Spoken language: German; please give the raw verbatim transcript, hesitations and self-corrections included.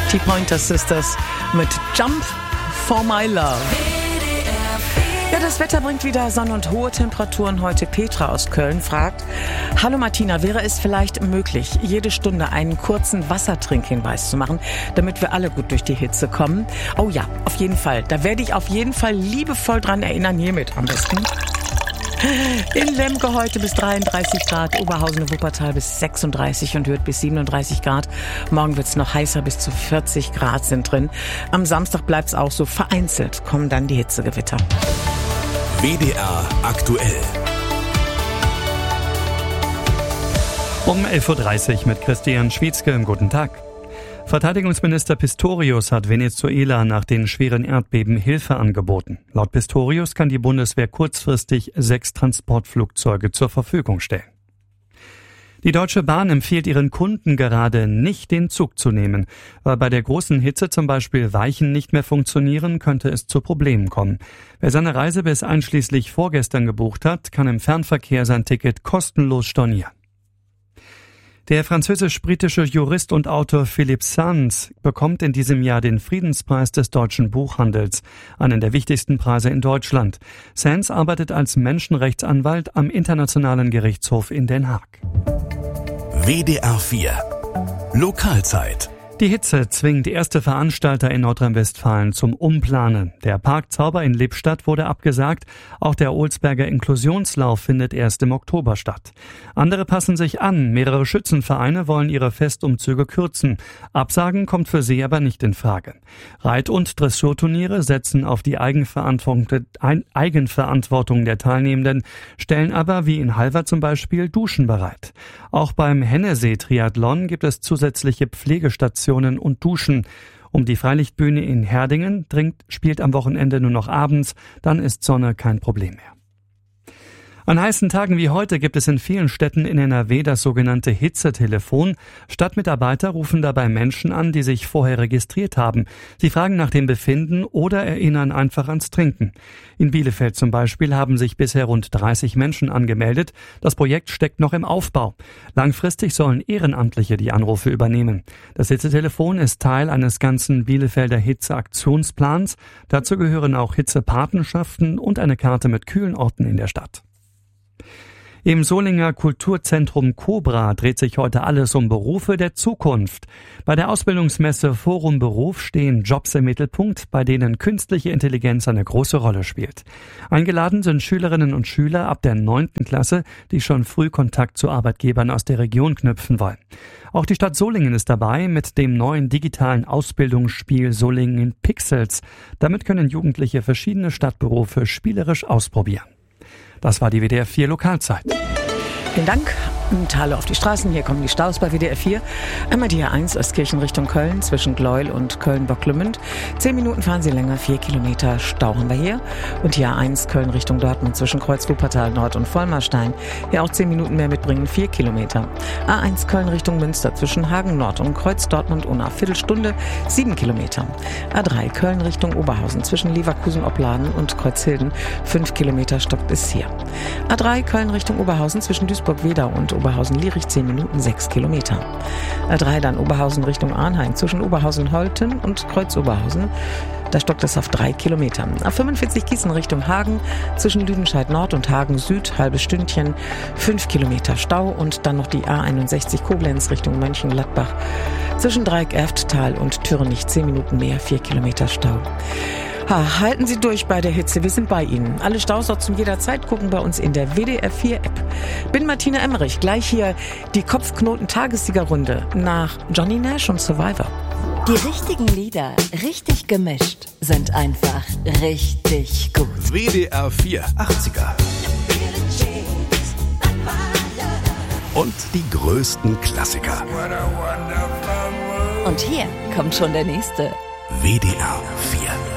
T-Pointer Sisters mit Jump for My Love. Ja, das Wetter bringt wieder Sonne und hohe Temperaturen. Heute Petra aus Köln fragt: Hallo Martina, wäre es vielleicht möglich, jede Stunde einen kurzen Wassertrinkhinweis zu machen, damit wir alle gut durch die Hitze kommen? Oh ja, auf jeden Fall. Da werde ich auf jeden Fall liebevoll dran erinnern, hiermit am besten. In Lemke heute bis dreiunddreißig Grad, Oberhausen und Wuppertal bis sechsunddreißig und Hürth bis siebenunddreißig Grad. Morgen wird's noch heißer, bis zu vierzig Grad sind drin. Am Samstag bleibt's auch so, vereinzelt kommen dann die Hitzegewitter. W D R aktuell. Um elf Uhr dreißig mit Christian Schwietzke. Guten Tag. Verteidigungsminister Pistorius hat Venezuela nach den schweren Erdbeben Hilfe angeboten. Laut Pistorius kann die Bundeswehr kurzfristig sechs Transportflugzeuge zur Verfügung stellen. Die Deutsche Bahn empfiehlt ihren Kunden gerade nicht, den Zug zu nehmen. Weil bei der großen Hitze zum Beispiel Weichen nicht mehr funktionieren, könnte es zu Problemen kommen. Wer seine Reise bis einschließlich vorgestern gebucht hat, kann im Fernverkehr sein Ticket kostenlos stornieren. Der französisch-britische Jurist und Autor Philippe Sands bekommt in diesem Jahr den Friedenspreis des deutschen Buchhandels, einen der wichtigsten Preise in Deutschland. Sands arbeitet als Menschenrechtsanwalt am Internationalen Gerichtshof in Den Haag. W D R vier Lokalzeit. Die Hitze zwingt erste Veranstalter in Nordrhein-Westfalen zum Umplanen. Der Parkzauber in Lippstadt wurde abgesagt. Auch der Olsberger Inklusionslauf findet erst im Oktober statt. Andere passen sich an. Mehrere Schützenvereine wollen ihre Festumzüge kürzen. Absagen kommt für sie aber nicht in Frage. Reit- und Dressurturniere setzen auf die Eigenverantwortung der Teilnehmenden, stellen aber wie in Halver zum Beispiel Duschen bereit. Auch beim Hennesee-Triathlon gibt es zusätzliche Pflegestationen und Duschen. Um die Freilichtbühne in Herdingen dringt, spielt am Wochenende nur noch abends, dann ist Sonne kein Problem mehr. An heißen Tagen wie heute gibt es in vielen Städten in N R W das sogenannte Hitzetelefon. Stadtmitarbeiter rufen dabei Menschen an, die sich vorher registriert haben. Sie fragen nach dem Befinden oder erinnern einfach ans Trinken. In Bielefeld zum Beispiel haben sich bisher rund dreißig Menschen angemeldet. Das Projekt steckt noch im Aufbau. Langfristig sollen Ehrenamtliche die Anrufe übernehmen. Das Hitzetelefon ist Teil eines ganzen Bielefelder Hitzeaktionsplans. Dazu gehören auch Hitzepatenschaften und eine Karte mit kühlen Orten in der Stadt. Im Solinger Kulturzentrum Cobra dreht sich heute alles um Berufe der Zukunft. Bei der Ausbildungsmesse Forum Beruf stehen Jobs im Mittelpunkt, bei denen künstliche Intelligenz eine große Rolle spielt. Eingeladen sind Schülerinnen und Schüler ab der neunten Klasse, die schon früh Kontakt zu Arbeitgebern aus der Region knüpfen wollen. Auch die Stadt Solingen ist dabei mit dem neuen digitalen Ausbildungsspiel Solingen in Pixels. Damit können Jugendliche verschiedene Stadtberufe spielerisch ausprobieren. Das war die W D R vier Lokalzeit. Vielen Dank. Tale auf die Straßen. Hier kommen die Staus bei W D R vier. Einmal die A eins Ostkirchen Richtung Köln zwischen Gleuel und Köln-Bocklemünd. Zehn Minuten fahren Sie länger, vier Kilometer Stau haben wir hier. Und die A eins Köln Richtung Dortmund zwischen Kreuz-Wuppertal Nord und Vollmarstein. Hier auch zehn Minuten mehr mitbringen, vier Kilometer. A eins Köln Richtung Münster zwischen Hagen Nord und Kreuz Dortmund Unna Viertelstunde, sieben Kilometer. A drei Köln Richtung Oberhausen zwischen Leverkusen-Opladen und Kreuzhilden, fünf Kilometer stoppt es hier. A drei Köln Richtung Oberhausen zwischen Duisburg-Wedau und Oberhausen-Lierich, zehn Minuten, sechs Kilometer. A drei dann Oberhausen Richtung Arnheim zwischen Oberhausen-Holten und Kreuz-Oberhausen. Da stockt es auf drei Kilometer. A fünfundvierzig Gießen Richtung Hagen zwischen Lüdenscheid Nord und Hagen Süd, halbes Stündchen, fünf Kilometer Stau. Und dann noch die A einundsechzig Koblenz Richtung Mönchengladbach zwischen Dreieck-Erfttal und Türnich, zehn Minuten mehr, vier Kilometer Stau. Ha, halten Sie durch bei der Hitze, wir sind bei Ihnen. Alle Staus auch zum jederzeit gucken bei uns in der W D R vier App. Bin Martina Emmerich, gleich hier die Kopfknoten-Tagessiegerrunde nach Johnny Nash und Survivor. Die richtigen Lieder, richtig gemischt, sind einfach richtig gut. W D R vier achtziger. Und die größten Klassiker. Und hier kommt schon der nächste. W D R vier.